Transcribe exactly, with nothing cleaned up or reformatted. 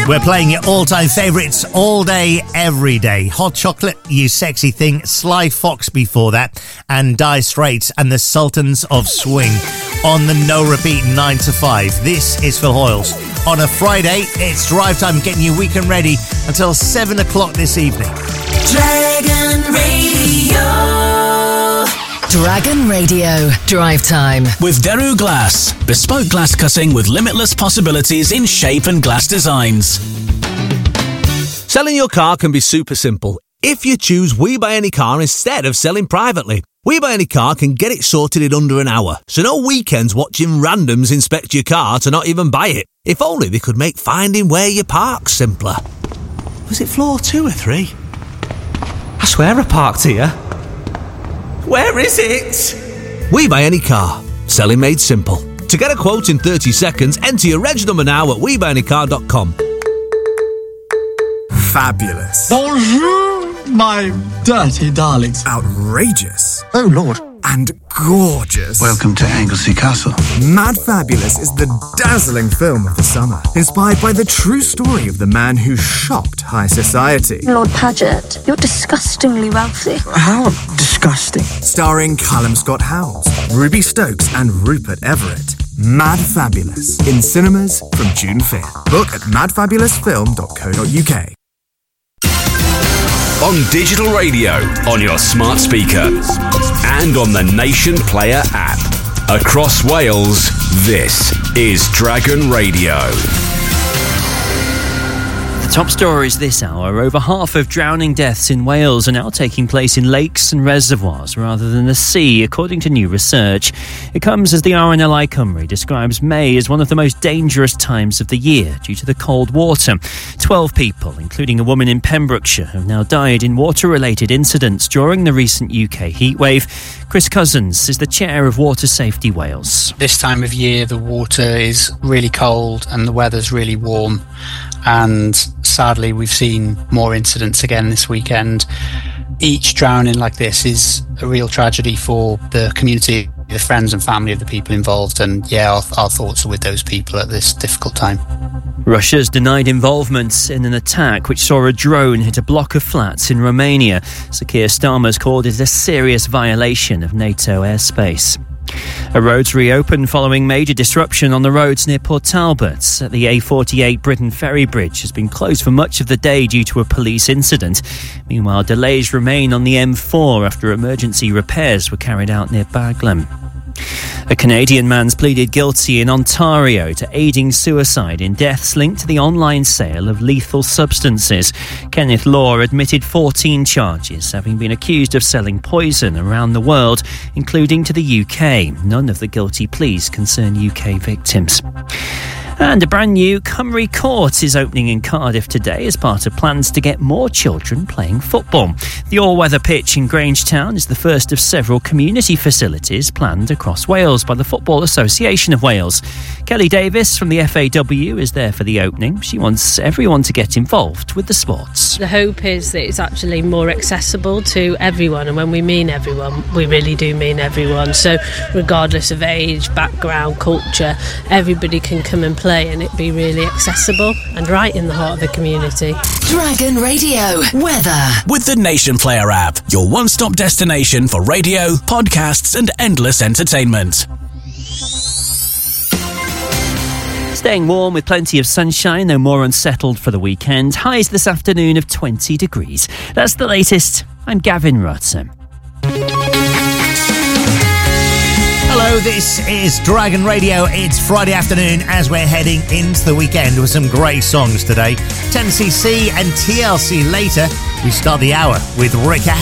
We're playing your all-time favourites all day, every day. Hot Chocolate, You Sexy Thing, Sly Fox before that, and Dire Straits and the Sultans of Swing on the No Repeat nine to five. This is Phil Hoyles. On a Friday, it's drive time, getting you weekend ready until seven o'clock this evening. Dragon Radio. Dragon Radio Drive Time with Deru Glass, bespoke glass cutting with limitless possibilities in shape and glass designs. Selling your car can be super simple if you choose We Buy Any Car instead of selling privately. We Buy Any Car can get it sorted in under an hour, so no weekends watching randoms inspect your car to not even buy it. If only they could make finding where you park simpler. Was it floor two or three? I swear I parked here. Where is it? We Buy Any Car. Selling made simple. To get a quote in thirty seconds, enter your reg number now at we buy any car dot com. Fabulous. Bonjour, my dirty darlings. Outrageous. Oh, Lord. And gorgeous. Welcome to Anglesey Castle. Mad Fabulous is the dazzling film of the summer, inspired by the true story of the man who shocked high society. Lord Paget, you're disgustingly wealthy. How disgusting. Starring Callum Scott Howells, Ruby Stokes and Rupert Everett. Mad Fabulous, in cinemas from June fifth. Book at mad fabulous film dot co dot uk. On digital radio, on your smart speaker, and on the Nation Player app. Across Wales, this is Dragon Radio. The top stories this hour: over half of drowning deaths in Wales are now taking place in lakes and reservoirs rather than the sea, according to new research. It comes as the R N L I Cymru describes May as one of the most dangerous times of the year due to the cold water. Twelve people, including a woman in Pembrokeshire, have now died in water-related incidents during the recent U K heatwave. Chris Cousins is the chair of Water Safety Wales. This time of year, the water is really cold and the weather's really warm. And sadly, we've seen more incidents again this weekend. Each drowning like this is a real tragedy for the community, the friends and family of the people involved. And yeah, our, our thoughts are with those people at this difficult time. Russia's denied involvement in an attack which saw a drone hit a block of flats in Romania. Sir Keir Starmer's called it a serious violation of NATO airspace. A road's reopened following major disruption on the roads near Port Talbot. The A forty-eight Britain Ferry Bridge has been closed for much of the day due to a police incident. Meanwhile, delays remain on the M four after emergency repairs were carried out near Baglam. A Canadian man's pleaded guilty in Ontario to aiding suicide in deaths linked to the online sale of lethal substances. Kenneth Law admitted fourteen charges, having been accused of selling poison around the world, including to the U K. None of the guilty pleas concern U K victims. And a brand new Cymru Court is opening in Cardiff today as part of plans to get more children playing football. The all-weather pitch in Grangetown is the first of several community facilities planned across Wales by the Football Association of Wales. Kelly Davis from the F A W is there for the opening. She wants everyone to get involved with the sports. The hope is that it's actually more accessible to everyone, and when we mean everyone, we really do mean everyone. So regardless of age, background, culture, everybody can come and play and it be really accessible and right in the heart of the community. Dragon Radio weather with the Nation Player app, your one-stop destination for radio, podcasts and endless entertainment. Staying warm with plenty of sunshine, though more unsettled for the weekend. Highs this afternoon of twenty degrees. That's the latest. I'm Gavin Rutter. Hello, this is Dragon Radio. It's Friday afternoon as we're heading into the weekend with some great songs today. ten C C and T L C later. We start the hour with Rick Astley.